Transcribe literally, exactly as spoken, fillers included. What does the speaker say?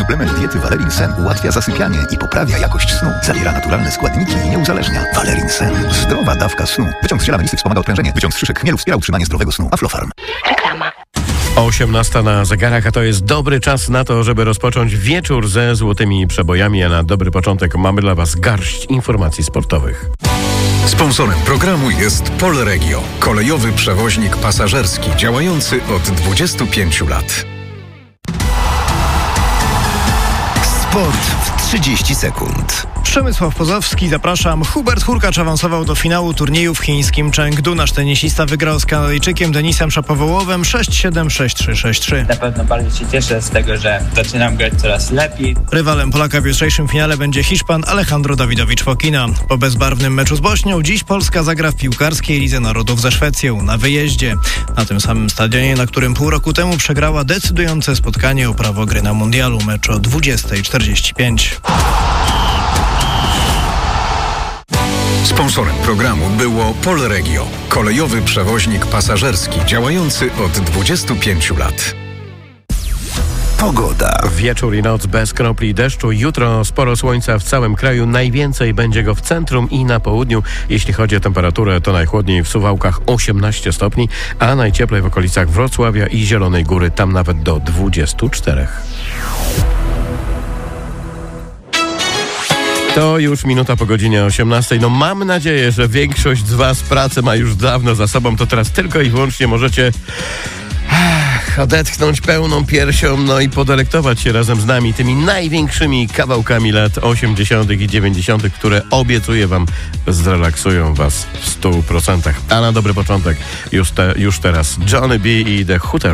Suplement diety Valerin Sen ułatwia zasypianie i poprawia jakość snu. Zawiera naturalne składniki i nie uzależnia. Valerin Sen. Zdrowa dawka snu. Wyciąg z ziela melisy wspomaga odprężenie. Wyciąg z szyszek chmielu wspiera utrzymanie zdrowego snu. Aflofarm. Reklama. osiemnasta na zegarach, a to jest dobry czas na to, żeby rozpocząć wieczór ze złotymi przebojami, a na dobry początek mamy dla Was garść informacji sportowych. Sponsorem programu jest Polregio, kolejowy przewoźnik pasażerski działający od dwudziestu pięciu lat. Sport w trzydzieści sekund. Przemysław Pozowski, zapraszam. Hubert Hurkacz awansował do finału turnieju w chińskim Chengdu. Nasz tenisista wygrał z Kanadyjczykiem Denisem Szapowołowem sześć siedem, sześć trzy, sześć trzy. Na pewno bardzo się cieszę z tego, że zaczynam grać coraz lepiej. Rywalem Polaka w jutrzejszym finale będzie Hiszpan Alejandro Dawidowicz-Fokina. Po bezbarwnym meczu z Bośnią dziś Polska zagra w piłkarskiej Lidze Narodów ze Szwecją na wyjeździe. Na tym samym stadionie, na którym pół roku temu przegrała decydujące spotkanie o prawo gry na mundialu, mecz o dwudziesta czterdzieści pięć. Sponsorem programu było Polregio, kolejowy przewoźnik pasażerski działający od dwudziestu pięciu lat. Pogoda. Wieczór i noc bez kropli deszczu. Jutro sporo słońca w całym kraju. Najwięcej będzie go w centrum i na południu. Jeśli chodzi o temperaturę, to najchłodniej w Suwałkach osiemnaście stopni, a najcieplej w okolicach Wrocławia i Zielonej Góry, tam nawet do dwudziestu czterech. To już minuta po godzinie osiemnastej. No mam nadzieję, że większość z Was pracę ma już dawno za sobą. To teraz tylko i wyłącznie możecie ach, odetchnąć pełną piersią, no i podelektować się razem z nami tymi największymi kawałkami lat osiemdziesiątych i dziewięćdziesiątych, które obiecuję Wam zrelaksują Was w stu procentach. A na dobry początek już, te, już teraz Johnny B i The Hooters.